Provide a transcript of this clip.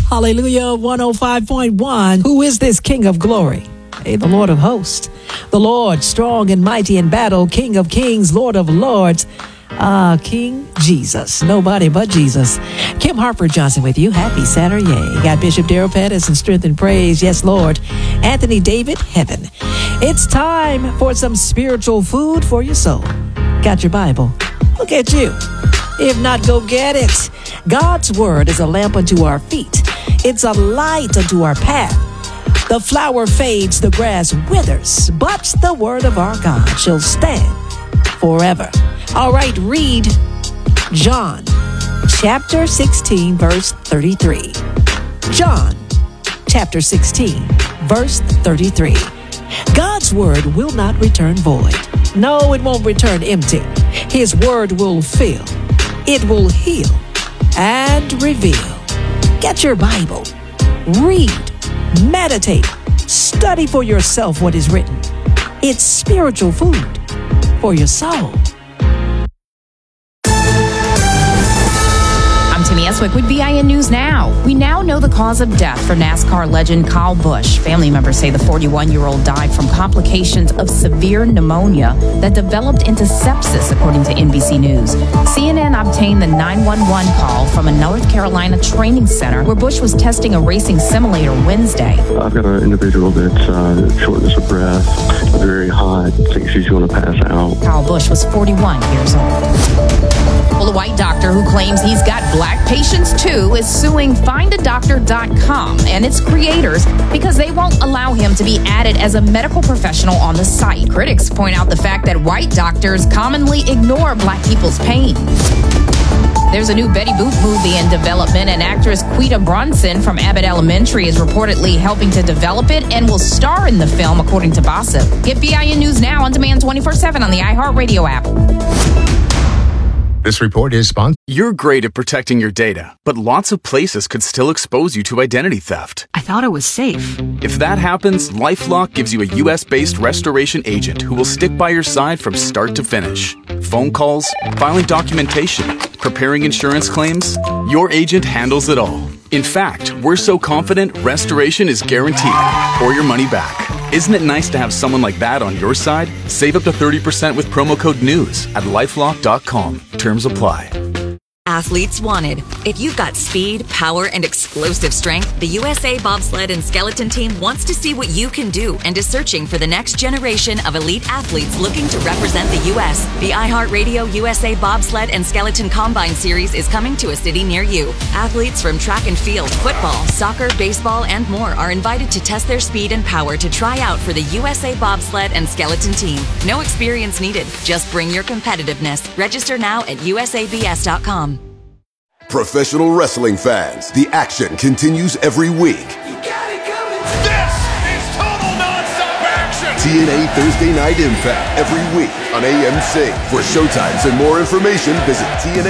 Hallelujah, 105.1. Who is this King of glory? Hey, the Lord of hosts. The Lord, strong and mighty in battle, King of kings, Lord of lords. King Jesus. Nobody but Jesus. Kim Harper Johnson with you. Happy Saturday. Got Bishop Darrell Pettis and Strength and Praise. Yes, Lord. Anthony David, Heaven. It's time for some spiritual food for your soul. Got your Bible? Look at you. If not, go get it. God's word is a lamp unto our feet. It's a light unto our path. The flower fades, the grass withers, but the word of our God shall stand forever. All right, read John chapter 16, verse 33. John chapter 16, verse 33. God's word will not return void. No, it won't return empty. His word will fill. It will heal and reveal. Get your Bible. Read. Meditate. Study for yourself what is written. It's spiritual food for your soul. I'm Timmy Eswick with VIN News Now. We now know the cause of death for NASCAR legend Kyle Busch. Family members say the 41-year-old died from complications of severe pneumonia that developed into sepsis, according to NBC News. CNN obtained the 911 call from a North Carolina training center where Busch was testing a racing simulator Wednesday. I've got an individual that's shortness of breath, very hot, thinks she's going to pass out. Kyle Busch was 41 years old. Well, a white doctor who claims he's got black patients too is suing findadoctor.com and its creators because they won't allow him to be added as a medical professional on the site. Critics point out the fact that white doctors commonly ignore black people's pain. There's a new Betty Boop movie in development, and actress Quita Brunson from Abbott Elementary is reportedly helping to develop it and will star in the film, according to Gossip. Get VIN News Now on demand 24/7 on the iHeartRadio app. This report is sponsored. You're great at protecting your data, but lots of places could still expose you to identity theft. I thought it was safe. If that happens, LifeLock gives you a US-based restoration agent who will stick by your side from start to finish. Phone calls, filing documentation, preparing insurance claims, your agent handles it all. In fact, we're so confident restoration is guaranteed or your money back. Isn't it nice to have someone like that on your side? Save up to 30% with promo code NEWS at lifelock.com. Terms apply. Athletes wanted. If you've got speed, power, and explosive strength, the USA Bobsled and Skeleton Team wants to see what you can do and is searching for the next generation of elite athletes looking to represent the U.S. The iHeartRadio USA Bobsled and Skeleton Combine Series is coming to a city near you. Athletes from track and field, football, soccer, baseball, and more are invited to test their speed and power to try out for the USA Bobsled and Skeleton Team. No experience needed. Just bring your competitiveness. Register now at usabs.com. Professional wrestling fans, the action continues every week. You got it coming. This is total nonstop action. TNA Thursday Night Impact every week on AMC. For showtimes and more information, visit TNA.